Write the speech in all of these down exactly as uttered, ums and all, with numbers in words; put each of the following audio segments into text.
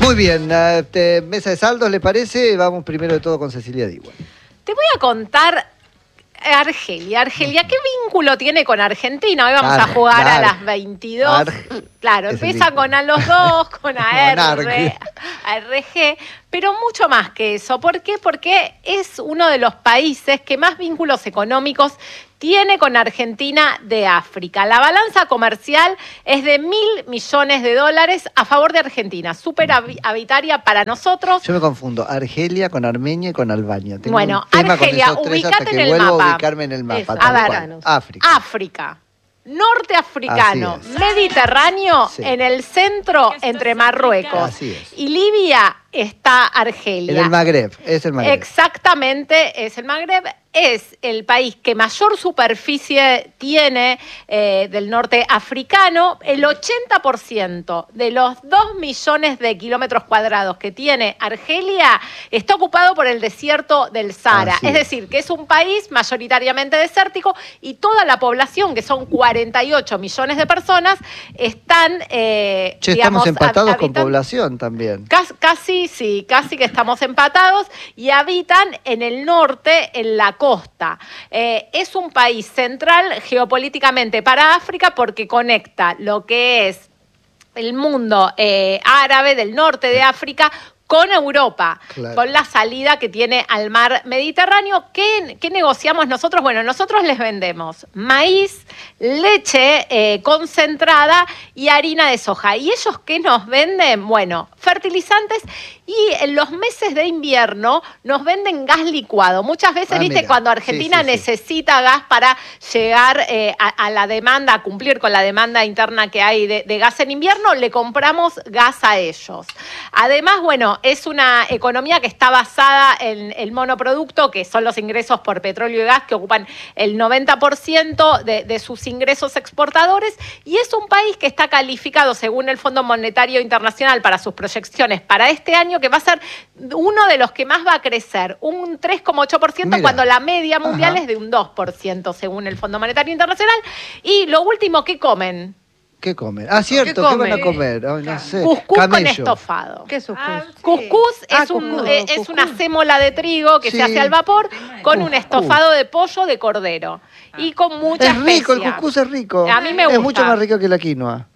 Muy bien, este, mesa de saldos, ¿le parece? Vamos primero de todo con Cecilia Diwan. Te voy a contar Argelia. Argelia, ¿qué vínculo tiene con Argentina? Hoy vamos Ar, a jugar ar, a las veintidós. Ar, claro, empieza con a los dos, con A R, A R G, pero mucho más que eso. ¿Por qué? Porque es uno de los países que más vínculos económicos tiene con Argentina de África. La balanza comercial es de mil millones de dólares a favor de Argentina, súper habitaria para nosotros. Yo me confundo, Argelia con Armenia y con Albania. Tengo bueno, un tema Argelia, con esos tres ubicate hasta en que el vuelvo mapa. a ubicarme en el mapa. Eso. Tal A ver, cual. África. África. Norteafricano, Así es. Mediterráneo, Sí. en el centro entre Marruecos Así es. y Libia está Argelia. En el Magreb, es el Magreb. Exactamente, es el Magreb. Es el país que mayor superficie tiene eh, del norte africano. El ochenta por ciento de los dos millones de kilómetros cuadrados que tiene Argelia está ocupado por el desierto del Sahara. Así es es. decir, que es un país mayoritariamente desértico y toda la población, que son cuarenta y ocho millones de personas, están, eh, Che, digamos, estamos empatados hab- con habitan- población también. Casi, casi, sí, casi que estamos empatados y habitan en el norte, en la costa. Eh, es un país central geopolíticamente para África porque conecta lo que es el mundo eh, árabe del norte de África con Europa, Claro. con la salida que tiene al mar Mediterráneo. ¿Qué, qué negociamos nosotros? Bueno, nosotros les vendemos maíz, leche eh, concentrada y harina de soja. ¿Y ellos qué nos venden? Bueno, fertilizantes y en los meses de invierno nos venden gas licuado. Muchas veces, Ah, viste, mira. cuando Sí, Argentina sí, sí. necesita gas para llegar eh, a, a la demanda, a cumplir con la demanda interna que hay de, de gas en invierno, le compramos gas a ellos. Además, bueno, es una economía que está basada en el monoproducto, que son los ingresos por petróleo y gas, que ocupan el noventa por ciento de, de sus ingresos exportadores, y es un país que está calificado, según el Fondo Monetario Internacional, para sus proyecciones para este año, que va a ser uno de los que más va a crecer, un tres coma ocho por ciento, Mira. cuando la media mundial Ajá. es de un dos por ciento, según el Fondo Monetario Internacional. Y lo último, ¿qué comen? ¿Qué comen? Ah, cierto, ¿Qué ¿qué, van a comen? comer? Ay, no sé. Cuscús con Camello. estofado. ¿Qué es Ah, cuscús? Cuscús Ah, es, un, cuscús, eh, es cuscús. una sémola de trigo que Sí. se hace al vapor con un Cuscús. estofado de pollo de cordero y con mucha Es rico, el especia. cuscús es rico. A mí me Es gusta. mucho más rico que la quinoa.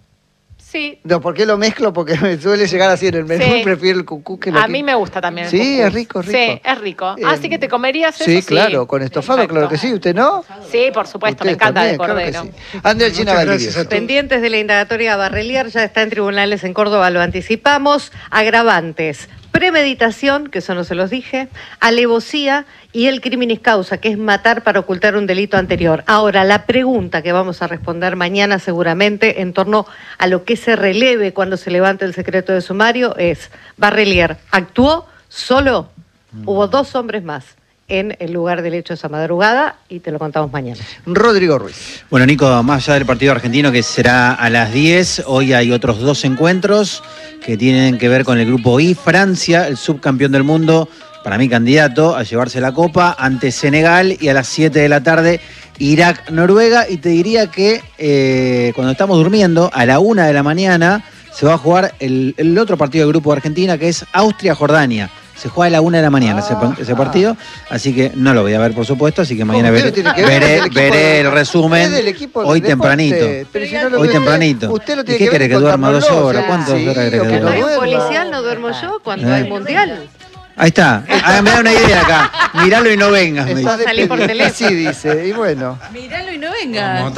Sí, No, ¿por qué lo mezclo? Porque me suele llegar así en el menú Sí. y prefiero el cuscús que la a quinoa. mí me gusta también el Sí, cuscús. es rico, es rico. Sí, es rico. Eh, Así que te comerías eso. Sí, claro, con estofado, Perfecto. claro que sí. ¿Usted no? Sí, por supuesto, me Ustedes encanta también, de cordero. claro que sí. Andrés China Muchas Valdivieso. gracias a todos. Pendientes de la indagatoria Barrelier, ya está en tribunales en Córdoba, lo anticipamos. Agravantes: premeditación, que eso no se los dije, alevosía y el criminis causa, que es matar para ocultar un delito anterior. Ahora, la pregunta que vamos a responder mañana seguramente en torno a lo que se releve cuando se levante el secreto de sumario es: Barrelier actuó solo, hubo dos hombres más en el lugar del hecho esa madrugada y te lo contamos mañana. Rodrigo Ruiz. Bueno, Nico, más allá del partido argentino que será a las diez, hoy hay otros dos encuentros que tienen que ver con el grupo I. Francia, el subcampeón del mundo, para mí candidato a llevarse la copa, ante Senegal, y a las siete de la tarde Irak, Noruega. Y te diría que eh, cuando estamos durmiendo, a la una de la mañana, se va a jugar el, el otro partido del grupo de Argentina, que es Austria-Jordania. Se juega a la una de la mañana ese, Ah, ese partido, así que no lo voy a ver, por supuesto, así que mañana ¿Cómo? veré, ¿Usted lo tiene que ver? veré, ¿Es del equipo veré de- el resumen es del equipo de hoy deporte? tempranito. Pero si no lo Hoy ve- tempranito. Usted lo ¿Y tiene qué que ver quiere, que con duerma dos contarnoslo, horas? sí, ¿Cuántas horas quiere o que que duerma? no ¿Cuando hay duerma. policial no duermo yo? Cuando Eh. hay mundial. Ahí está. Ah, me da una idea acá. Miralo y no vengas, me Estás dice. Salí por despedido. teléfono. Sí, dice. Y bueno. Míralo y no venga.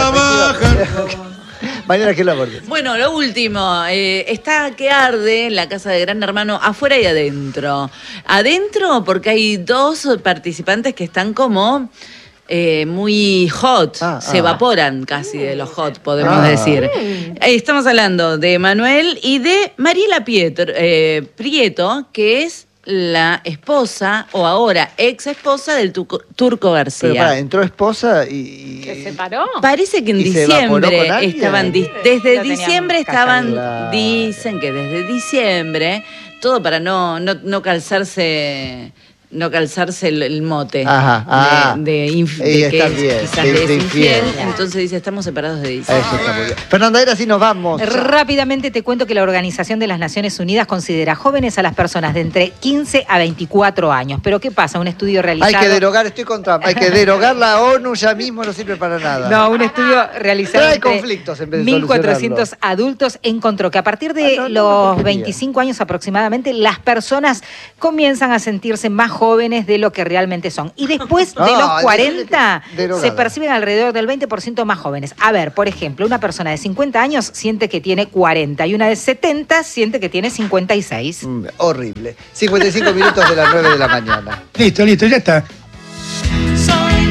Mañana que lo aborde. Bueno, lo último, eh, está que arde en la casa de Gran Hermano, afuera y adentro. Adentro porque hay dos participantes que están como eh, muy hot, Ah, se ah. evaporan casi de los hot, podemos Ah. decir. Eh, estamos hablando de Manuel y de Mariela Pietro, eh, Prieto, que es la esposa, o ahora ex esposa del Tuco- Turco García. Pero para, entró esposa y... ¿Se separó? Parece que en ¿Y se evaporó diciembre con alguien? estaban, dis- Lo desde tenían diciembre callado. estaban, Claro. dicen que desde diciembre, todo para no, no, no calzarse no calzarse el, el mote Ajá, ah. de, de, inf- Y de que está es, bien, quizás de- le es de infiel. infiel. Entonces dice, estamos separados de dice. Eso está muy bien. Fernanda, ahora sí nos vamos. Rápidamente te cuento que la Organización de las Naciones Unidas considera jóvenes a las personas de entre quince a veinticuatro años. Pero ¿qué pasa? Un estudio realizado... Hay que derogar, estoy contra, hay que derogar la ONU ya mismo, no sirve para nada. No, un estudio realizado Trae entre conflictos en vez de mil cuatrocientos solucionarlo. adultos encontró que a partir de Ah, no, no, no, los porquería. veinticinco años aproximadamente, las personas comienzan a sentirse más jóvenes de lo que realmente son. Y después de No, los cuarenta, derogada. se perciben alrededor del veinte por ciento más jóvenes. A ver, por ejemplo, una persona de cincuenta años siente que tiene cuarenta y una de setenta siente que tiene cincuenta y seis. Mm, horrible. cincuenta y cinco minutos de las nueve de la mañana. Listo, listo, ya está. Soy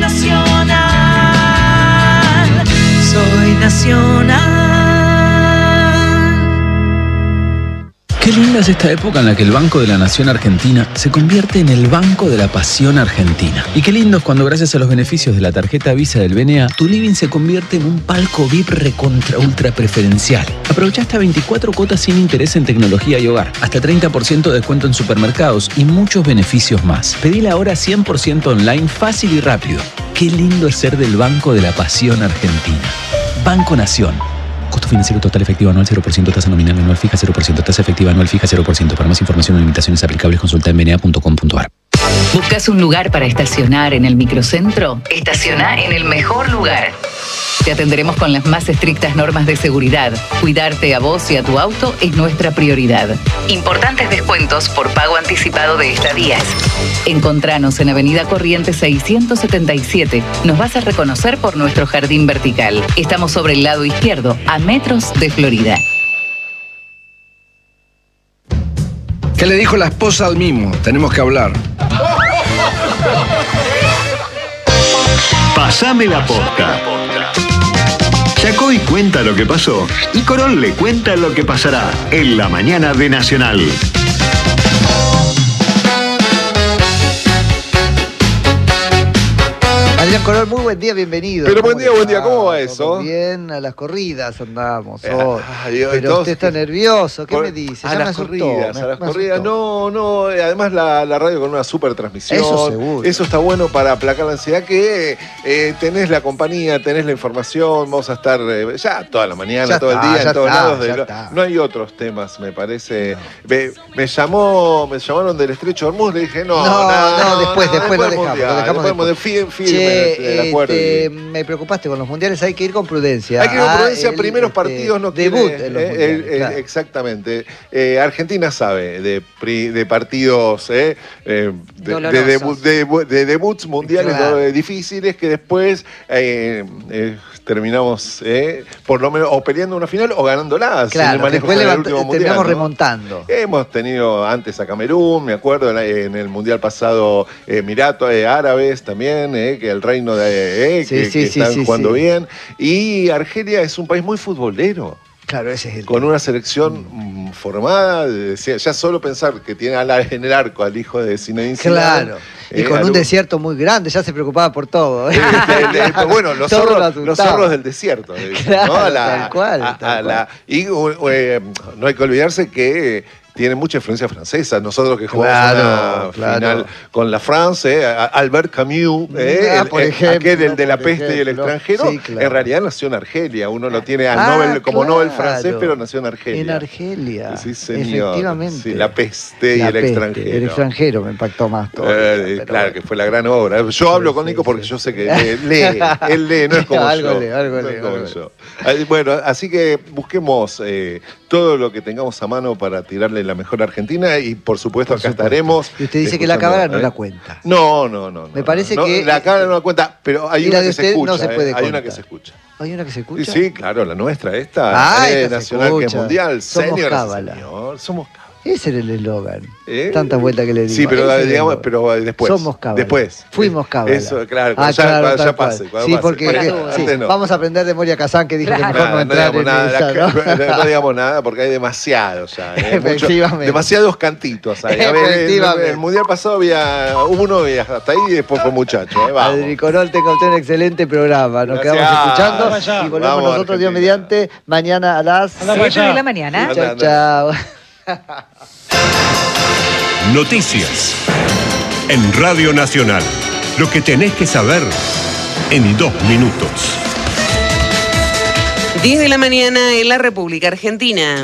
nacional, soy nacional. Qué linda es esta época en la que el Banco de la Nación Argentina se convierte en el Banco de la Pasión Argentina. Y qué lindo es cuando gracias a los beneficios de la tarjeta Visa del B N A, tu living se convierte en un palco V I P recontra ultra preferencial. Aprovecha hasta veinticuatro cuotas sin interés en tecnología y hogar, hasta treinta por ciento de descuento en supermercados y muchos beneficios más. Pedila ahora cien por ciento online, fácil y rápido. Qué lindo es ser del Banco de la Pasión Argentina. Banco Nación. Costo financiero total efectivo anual cero por ciento, tasa nominal anual fija cero por ciento, tasa efectiva anual fija cero por ciento. Para más información o limitaciones aplicables consulta en b n a punto com punto a r. ¿Buscas un lugar para estacionar en el microcentro? Estaciona en el mejor lugar. Te atenderemos con las más estrictas normas de seguridad. Cuidarte a vos y a tu auto es nuestra prioridad. Importantes descuentos por pago anticipado de estadías. Encontranos en Avenida Corrientes seiscientos setenta y siete. Nos vas a reconocer por nuestro jardín vertical. Estamos sobre el lado izquierdo, a metros de Florida. ¿Qué le dijo la esposa al mismo? Tenemos que hablar. Pasame la posta. Chacoy cuenta lo que pasó y Corol le cuenta lo que pasará en la mañana de Nacional. Adrián Corol, muy buen día, bienvenido. Pero buen día, ¿Cómo buen día, le ¿cómo va ¿Todo eso? Bien, a las corridas andamos Eh, hoy. ay, hoy Pero todos- usted está nervioso, ¿qué Por- me dice? A Ya me las asustó, corridas, me- a las me corridas. asustó. No, no, eh, además la, la radio con una super transmisión. Eso seguro. Eso está bueno para aplacar la ansiedad que eh, tenés la compañía, tenés la información, vamos a estar eh, ya toda la mañana, Ya todo está, el día, ya en todos está, lados. de ya lo- está. no hay otros temas, me parece. Me, me llamó, me llamaron del Estrecho de Hormuz, le dije, no, No, nada, no, después, después lo del dejamos, Mundial, lo dejamos después después. del fi- firme Che, del acuerdo. este, me preocupaste con los mundiales, hay que ir con prudencia. Hay que ir con Ah, prudencia, el, primeros este, partidos no debut quiere, en los eh, mundiales, eh, eh, claro. Exactamente. Eh, Argentina sabe de, pri- de partidos, eh, eh, de, Dolorosos. de, debu- de debu- de debuts mundiales Claro. do- difíciles que después eh, eh, terminamos eh, por lo menos o peleando una final o ganándolas. en el Claro, manejo después del levant- último mundial, terminamos ¿no? remontando. Hemos tenido antes a Camerún, me acuerdo, en, la- en el mundial pasado Emiratos eh, Árabes también, eh, que el reino de eh, Sí, que, sí, que sí, están sí, jugando sí. bien. Y Argelia es un país muy futbolero. Claro, ese es el Con una selección mm, formada, de- ya solo pensar que tiene al- en el arco al hijo de Zinedine Zidane. Claro. Y eh, con un algo- desierto muy grande, ya se preocupaba por todo. ¿eh? de- de- de- bueno, los Todo lo zorros, los asustaba. zorros del desierto. le dicen, Claro, ¿no? A la- tal cual, a- tal a la- y uh, eh, no hay que olvidarse que eh, tiene mucha influencia francesa. Nosotros que jugamos Claro, una claro. final con la France, eh, a- Albert Camus, eh, Ah, el- por el- ejemplo, aquel el de la por peste y el ejemplo. extranjero, Sí, claro. en realidad nació en Argelia. Uno lo tiene al Ah, Nobel, como claro. Nobel francés, pero nació en Argelia. En Argelia. Sí, señor. Efectivamente. Sí, la peste y La el peste, extranjero. El extranjero me impactó más todavía, Eh, pero claro, bueno. que fue la gran obra. Yo hablo con Nico porque yo sé que lee, lee, él lee, no es como Algo yo. lee, algo no lee, es como algo yo. Ah, Bueno, así que busquemos eh, todo lo que tengamos a mano para tirarle la mejor Argentina y por supuesto Por acá supuesto. estaremos. Y usted dice que la escuchando, cámara no ¿eh? la cuenta. No, no, no. Me no, parece no, que- La cámara no la cuenta, pero hay y una la de que se usted escucha. no se puede eh, Hay una contar. que se escucha. ¿Hay una que se Sí, escucha? sí, claro, la nuestra, esta. Ah, eh, esta se nacional que es escucha. mundial. Somos Señoras y cábala. señor, somos cábala. Ese era el eslogan. ¿Eh? Tanta vuelta que le dimos. Sí, pero Ese era el digamos, eslogan. pero después. Somos cábala. Después. Fuimos cábala. Eso, claro, Ah, cuando ya, claro, cuando tal ya cual. pase. cuando Sí, pase. porque Antes sí, no. vamos a aprender de Moria Kazán que dijo que mejor no Nada, no entrar digamos en nada, esa, la- ¿no? no, no digamos nada porque hay demasiados ya. ¿eh? Mucho- Efectivamente. demasiados cantitos. ahí. A ver, el, Efectivamente. el mundial pasado había uno y hasta ahí y después fue muchacho. ¿eh? Vamos. Adri Corol, tenga usted un excelente programa. Nos Gracias. quedamos escuchando Vamos allá. y volvemos Vamos, nosotros, Dios Argentina. mediante, mañana a las Anda para siete allá. de la mañana. Anda, Chao, anda. chao. Noticias. en Radio Nacional. Lo que tenés que saber en dos minutos. diez de la mañana en la República Argentina.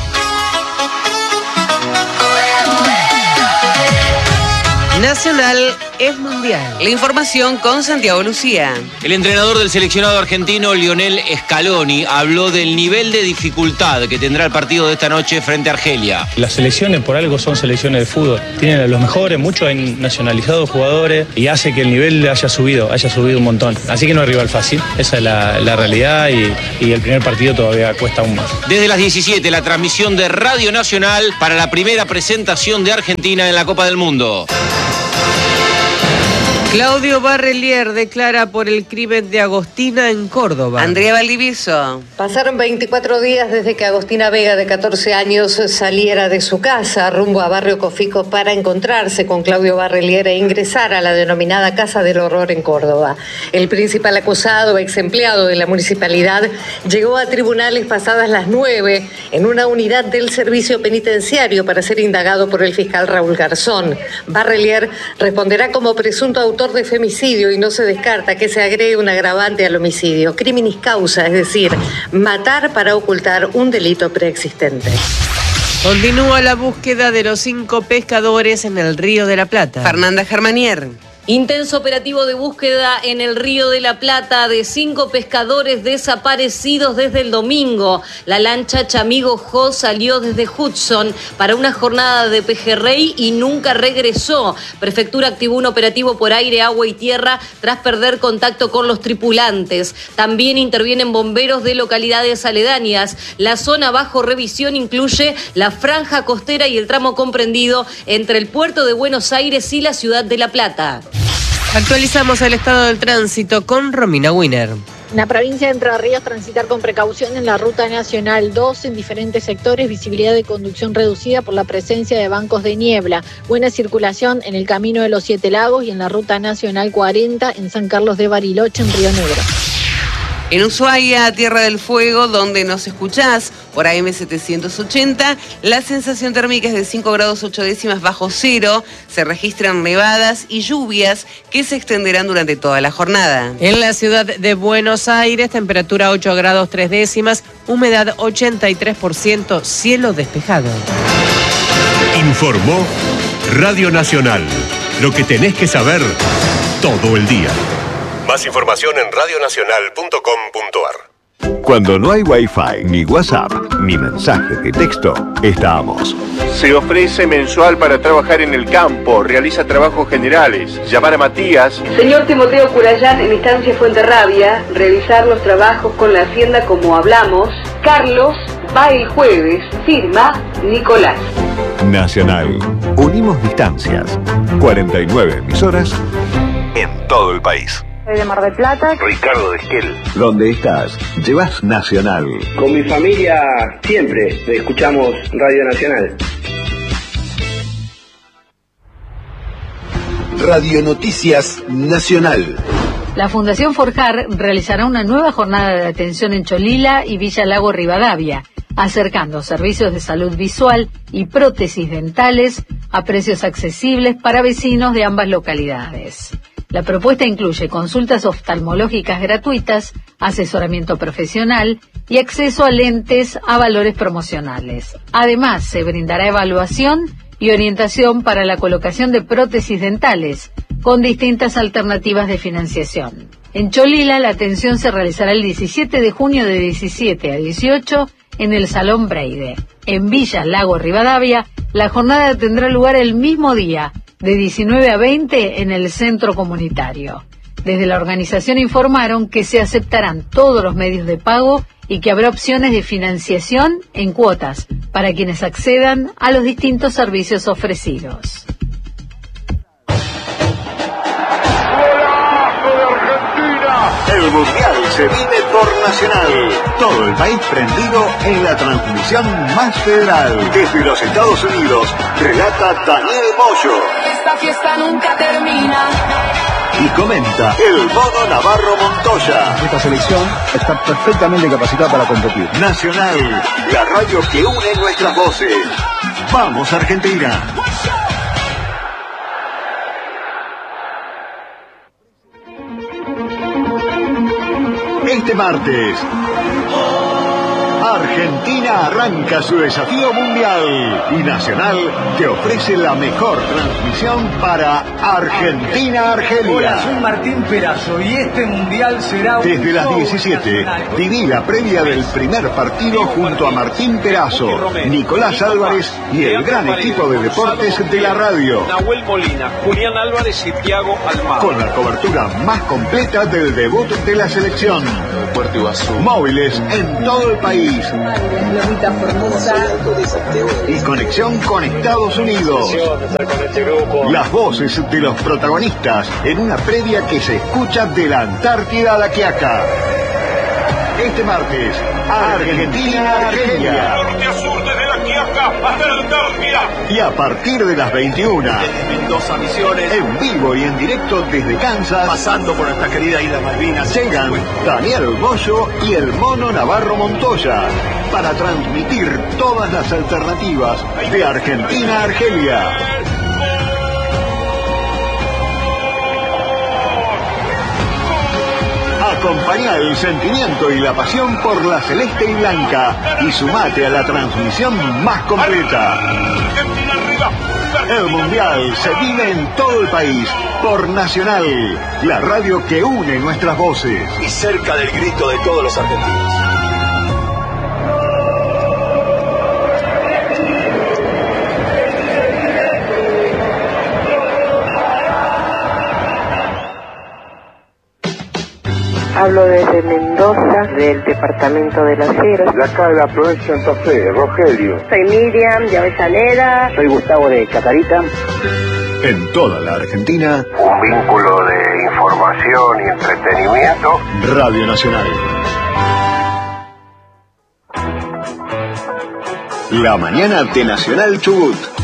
Nacional es mundial. La información con Santiago Lucía. El entrenador del seleccionado argentino, Lionel Scaloni, habló del nivel de dificultad que tendrá el partido de esta noche frente a Argelia. Las selecciones por algo son selecciones de fútbol. Tienen a los mejores, muchos han nacionalizado jugadores y hace que el nivel haya subido, haya subido un montón. Así que no es rival fácil, esa es la, la realidad y, y el primer partido todavía cuesta aún más. Desde las diecisiete, la transmisión de Radio Nacional para la primera presentación de Argentina en la Copa del Mundo. Claudio Barrelier declara por el crimen de Agostina en Córdoba. Andrea Valdivieso. Pasaron veinticuatro días desde que Agostina Vega, de catorce años, saliera de su casa rumbo a Barrio Cofico para encontrarse con Claudio Barrelier e ingresar a la denominada Casa del Horror en Córdoba. El principal acusado, ex empleado de la municipalidad, llegó a tribunales pasadas las nueve en una unidad del servicio penitenciario para ser indagado por el fiscal Raúl Garzón. Barrelier responderá como presunto autor de femicidio y no se descarta que se agregue un agravante al homicidio. Criminis causa, es decir, matar para ocultar un delito preexistente. Continúa la búsqueda de los cinco pescadores en el Río de la Plata. Fernanda Germanier. Intenso operativo de búsqueda en el Río de la Plata de cinco pescadores desaparecidos desde el domingo. La lancha Chamigo Jo salió desde Hudson para una jornada de pejerrey y nunca regresó. Prefectura activó un operativo por aire, agua y tierra tras perder contacto con los tripulantes. También intervienen bomberos de localidades aledañas. La zona bajo revisión incluye la franja costera y el tramo comprendido entre el puerto de Buenos Aires y la ciudad de La Plata. Actualizamos el estado del tránsito con Romina Wiener. En la provincia de Entre Ríos, transitar con precaución en la Ruta Nacional dos en diferentes sectores, visibilidad de conducción reducida por la presencia de bancos de niebla. Buena circulación en el Camino de los Siete Lagos y en la Ruta Nacional cuarenta en San Carlos de Bariloche, en Río Negro. En Ushuaia, Tierra del Fuego, donde nos escuchás por A M setecientos ochenta, la sensación térmica es de cinco grados ocho décimas bajo cero. Se registran nevadas y lluvias que se extenderán durante toda la jornada. En la ciudad de Buenos Aires, temperatura ocho grados tres décimas, humedad ochenta y tres por ciento, cielo despejado. Informó Radio Nacional. Lo que tenés que saber todo el día. Más información en radio nacional punto com punto a r. Cuando no hay Wi-Fi, ni WhatsApp, ni mensajes de texto, estamos. Se ofrece mensual para trabajar en el campo, realiza trabajos generales. Llamar a Matías. Señor Timoteo Curayán, en Estancia Fuenterrabia, revisar los trabajos con la Hacienda como hablamos. Carlos va el jueves, firma Nicolás. Nacional. Unimos distancias. cuarenta y nueve emisoras en todo el país. De Mar del Plata. Ricardo de Esquel. ¿Dónde estás? Llevas Nacional. Con mi familia siempre escuchamos Radio Nacional. Radio Noticias Nacional. La Fundación Forjar realizará una nueva jornada de atención en Cholila y Villa Lago Rivadavia, acercando servicios de salud visual y prótesis dentales a precios accesibles para vecinos de ambas localidades. La propuesta incluye consultas oftalmológicas gratuitas, asesoramiento profesional y acceso a lentes a valores promocionales. Además, se brindará evaluación y orientación para la colocación de prótesis dentales, con distintas alternativas de financiación. En Cholila, la atención se realizará el diecisiete de junio de diecisiete a dieciocho en el Salón Breide. En Villa Lago Rivadavia, la jornada tendrá lugar el mismo día, de diecinueve a veinte en el centro comunitario. Desde la organización informaron que se aceptarán todos los medios de pago y que habrá opciones de financiación en cuotas para quienes accedan a los distintos servicios ofrecidos. El Mundial se vive por Nacional. Todo el país prendido en la transmisión más federal. Desde los Estados Unidos, relata Daniel Moyo. Esta fiesta nunca termina. Y comenta el Mono Navarro Montoya. Esta selección está perfectamente capacitada para competir. Nacional, la radio que une nuestras voces. ¡Vamos, Argentina! martes, Argentina arranca su desafío mundial y Nacional te ofrece la mejor transmisión para Argentina-Argelia. Hola, soy Martín Perazo y este mundial será un Desde las show diecisiete, nacional. viví la previa del primer partido junto a Martín Perazo, Nicolás Álvarez y el gran equipo de deportes de la radio. Nahuel Molina, Julián Álvarez y Thiago Almada. Con la cobertura más completa del debut de la selección. Móviles en todo el país. Y conexión con Estados Unidos. Las voces de los protagonistas en una previa que se escucha de la Antártida a la Quiaca. Este martes, Argentina-Argelia. Norte a sur, desde la Quiaca hasta la Antártida. Y a partir de las veintiuna, Desde Mendoza, Misiones, en vivo y en directo desde Kansas, pasando por nuestra querida Isla Malvinas, llegan Daniel Bollo y el Mono Navarro Montoya para transmitir todas las alternativas de Argentina a Argelia. Acompañá el sentimiento y la pasión por la celeste y blanca y sumate a la transmisión más completa. El Mundial se vive en todo el país por Nacional, la radio que une nuestras voces. y cerca del grito de todos los argentinos. Hablo desde Mendoza, del departamento de Las Heras. De acá de la provincia de Santa Fe, Rogelio. Soy Miriam de Avellaneda. Soy Gustavo de Chacarita. En toda la Argentina, Un vínculo de información y entretenimiento. Radio Nacional. La mañana de Nacional Chubut.